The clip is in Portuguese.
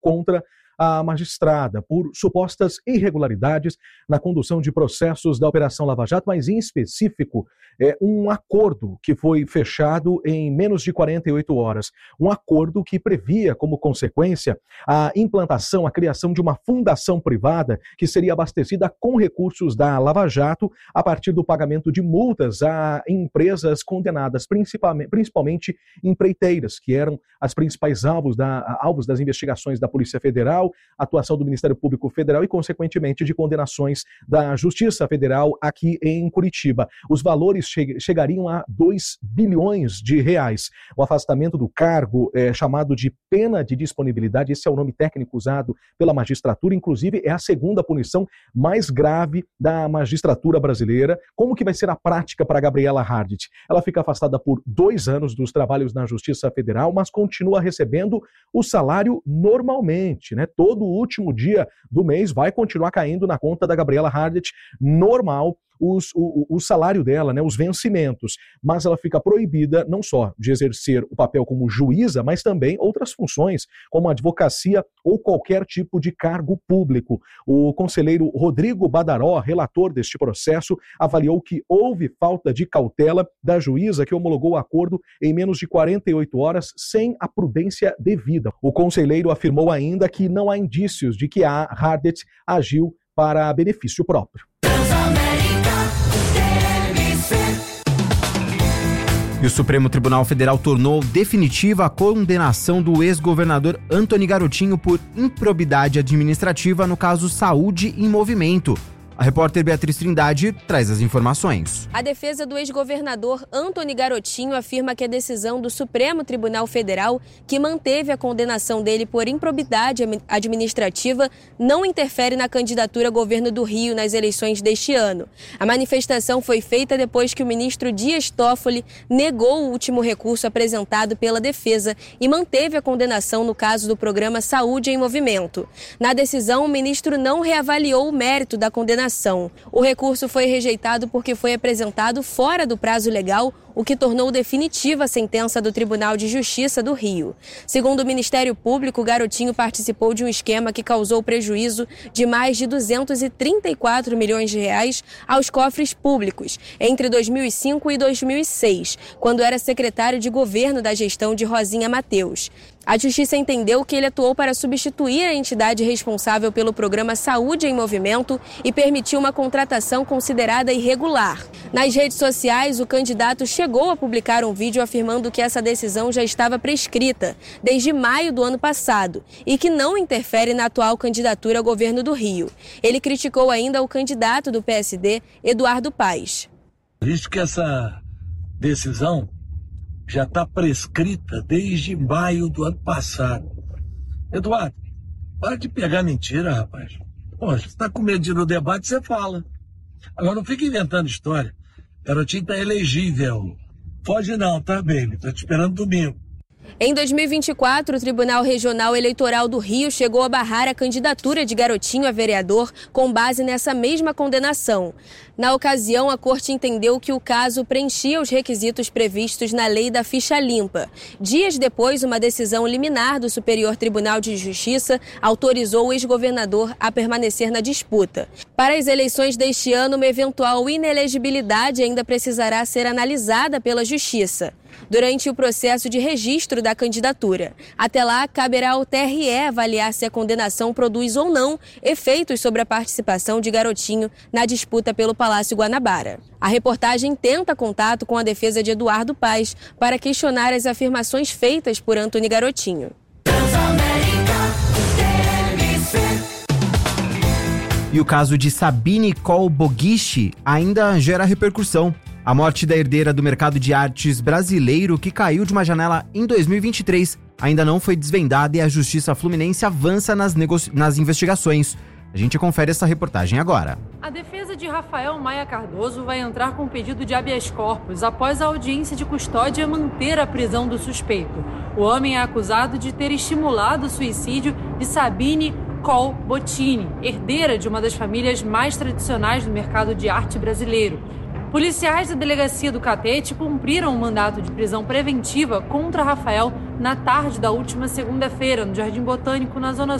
contra a magistrada por supostas irregularidades na condução de processos da Operação Lava Jato, mas em específico um acordo que foi fechado em menos de 48 horas. Um acordo que previa como consequência a implantação, a criação de uma fundação privada que seria abastecida com recursos da Lava Jato a partir do pagamento de multas a empresas condenadas, principalmente empreiteiras, que eram as principais alvos das investigações da Polícia Federal, atuação do Ministério Público Federal e, consequentemente, de condenações da Justiça Federal aqui em Curitiba. Os valores chegariam a 2 bilhões de reais. O afastamento do cargo é chamado de pena de disponibilidade, esse é o nome técnico usado pela magistratura, inclusive é a segunda punição mais grave da magistratura brasileira. Como que vai ser a prática para Gabriela Hardit? Ela fica afastada por 2 anos dos trabalhos na Justiça Federal, mas continua recebendo o salário normalmente, né? Todo último dia do mês vai continuar caindo na conta da Gabriela Hardit normal o salário dela, né, os vencimentos, mas ela fica proibida não só de exercer o papel como juíza, mas também outras funções, como advocacia ou qualquer tipo de cargo público. O conselheiro Rodrigo Badaró, relator deste processo, avaliou que houve falta de cautela da juíza que homologou o acordo em menos de 48 horas sem a prudência devida. O conselheiro afirmou ainda que não há indícios de que a Hardit agiu para benefício próprio. E o Supremo Tribunal Federal tornou definitiva a condenação do ex-governador Antony Garotinho por improbidade administrativa no caso Saúde em Movimento. A repórter Beatriz Trindade traz as informações. A defesa do ex-governador Antony Garotinho afirma que a decisão do Supremo Tribunal Federal, que manteve a condenação dele por improbidade administrativa, não interfere na candidatura a governo do Rio nas eleições deste ano. A manifestação foi feita depois que o ministro Dias Toffoli negou o último recurso apresentado pela defesa e manteve a condenação no caso do programa Saúde em Movimento. Na decisão, o ministro não reavaliou o mérito da condenação. O recurso foi rejeitado porque foi apresentado fora do prazo legal, o que tornou definitiva a sentença do Tribunal de Justiça do Rio. Segundo o Ministério Público, Garotinho participou de um esquema que causou prejuízo de mais de 234 milhões de reais aos cofres públicos entre 2005 e 2006, quando era secretário de governo da gestão de Rosinha Mateus. A Justiça entendeu que ele atuou para substituir a entidade responsável pelo programa Saúde em Movimento e permitiu uma contratação considerada irregular. Nas redes sociais, o candidato chegou a publicar um vídeo afirmando que essa decisão já estava prescrita desde maio do ano passado e que não interfere na atual candidatura ao governo do Rio. Ele criticou ainda o candidato do PSD, Eduardo Paes. Visto que essa decisão já está prescrita desde maio do ano passado. Eduardo, para de pegar mentira, rapaz. Poxa, você está com medo de ir no debate, você fala. Agora não fica inventando história. Garotinho tá elegível. Foge não, tá, baby? Tô te esperando domingo. Em 2024, o Tribunal Regional Eleitoral do Rio chegou a barrar a candidatura de Garotinho a vereador com base nessa mesma condenação. Na ocasião, a Corte entendeu que o caso preenchia os requisitos previstos na Lei da Ficha Limpa. Dias depois, uma decisão liminar do Superior Tribunal de Justiça autorizou o ex-governador a permanecer na disputa. Para as eleições deste ano, uma eventual inelegibilidade ainda precisará ser analisada pela Justiça durante o processo de registro da candidatura. Até lá, caberá ao TRE avaliar se a condenação produz ou não efeitos sobre a participação de Garotinho na disputa pelo Palácio Guanabara. A reportagem tenta contato com a defesa de Eduardo Paes para questionar as afirmações feitas por Antony Garotinho. E o caso de Sabine Kolbogishi ainda gera repercussão. A morte da herdeira do mercado de artes brasileiro, que caiu de uma janela em 2023, ainda não foi desvendada e a Justiça Fluminense avança nas investigações. A gente confere essa reportagem agora. A defesa de Rafael Maia Cardoso vai entrar com pedido de habeas corpus após a audiência de custódia manter a prisão do suspeito. O homem é acusado de ter estimulado o suicídio de Sabine Kolbogishi, herdeira de uma das famílias mais tradicionais do mercado de arte brasileiro. Policiais da delegacia do Catete cumpriram um mandato de prisão preventiva contra Rafael na tarde da última segunda-feira, no Jardim Botânico, na zona